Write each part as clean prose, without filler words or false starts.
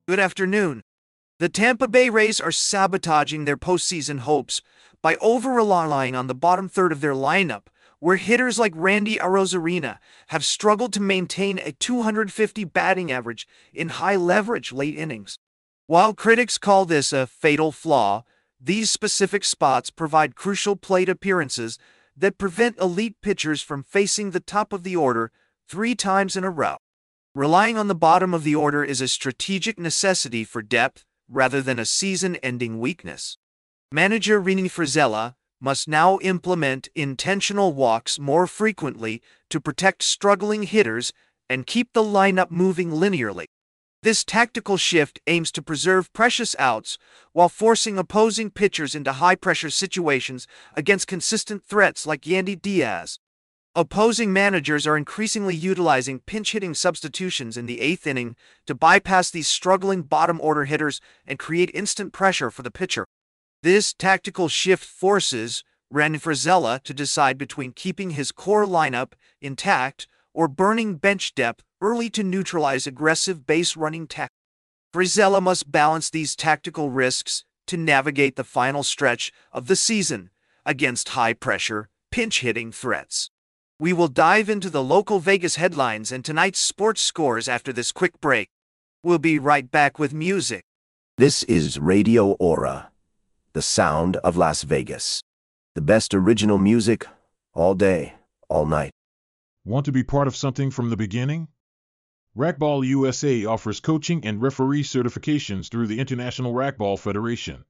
Good afternoon. The Tampa Bay Rays are sabotaging their postseason hopes by over-relying on the bottom third of their lineup, where hitters like Randy Arozarena have struggled to maintain a 250 batting average in high-leverage late innings. While critics call this a fatal flaw, these specific spots provide crucial plate appearances that prevent elite pitchers from facing the top of the order 3 times in a row. Relying on the bottom of the order is a strategic necessity for depth rather than a season-ending weakness. Manager Rini Frizella must now implement intentional walks more frequently to protect struggling hitters and keep the lineup moving linearly. This tactical shift aims to preserve precious outs while forcing opposing pitchers into high-pressure situations against consistent threats like Yandy Diaz. Opposing managers are increasingly utilizing pinch-hitting substitutions in the eighth inning to bypass these struggling bottom-order hitters and create instant pressure for the pitcher. This tactical shift forces Rini Frizella to decide between keeping his core lineup intact or burning bench depth early to neutralize aggressive base-running tactics. Frizella must balance these tactical risks to navigate the final stretch of the season against high-pressure, pinch-hitting threats. We will dive into the local Vegas headlines and tonight's sports scores after this quick break. We'll be right back with music. This is Radio Aura, the sound of Las Vegas. The best original music, all day, all night. Want to be part of something from the beginning? Racquetball USA offers coaching and referee certifications through the International Racquetball Federation.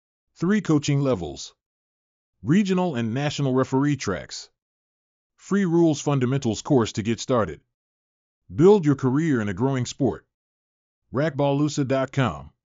3 coaching levels. Regional and national referee tracks. Free rules fundamentals course to get started. Build your career in a growing sport. Racquetballusa.com